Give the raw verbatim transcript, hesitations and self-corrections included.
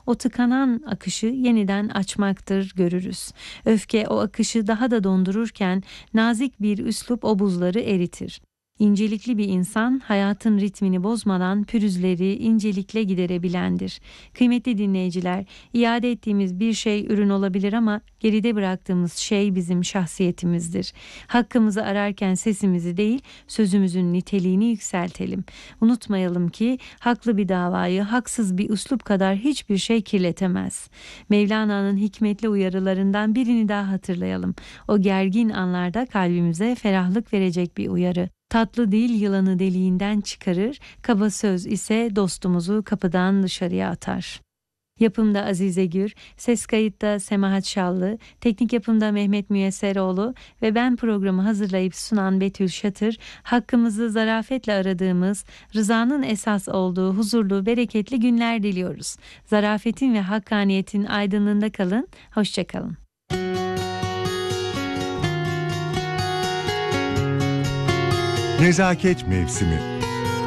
o tıkanan akışı yeniden açmaktır görürüz. Öfke o akışı daha da dondururken nazik bir üslup o buzları eritir. İncelikli bir insan hayatın ritmini bozmadan pürüzleri incelikle giderebilendir. Kıymetli dinleyiciler, iade ettiğimiz bir şey ürün olabilir ama geride bıraktığımız şey bizim şahsiyetimizdir. Hakkımızı ararken sesimizi değil, sözümüzün niteliğini yükseltelim. Unutmayalım ki haklı bir davayı haksız bir üslup kadar hiçbir şey kirletemez. Mevlana'nın hikmetli uyarılarından birini daha hatırlayalım. O gergin anlarda kalbimize ferahlık verecek bir uyarı. Tatlı dil yılanı deliğinden çıkarır, kaba söz ise dostumuzu kapıdan dışarıya atar. Yapımda Azize Gür, ses kayıtta Semahat Şallı, teknik yapımda Mehmet Müyesseroğlu ve ben programı hazırlayıp sunan Betül Şatır, hakkımızı zarafetle aradığımız, rızanın esas olduğu huzurlu, bereketli günler diliyoruz. Zarafetin ve hakkaniyetin aydınlığında kalın, hoşça kalın. Nezaket Mevsimi.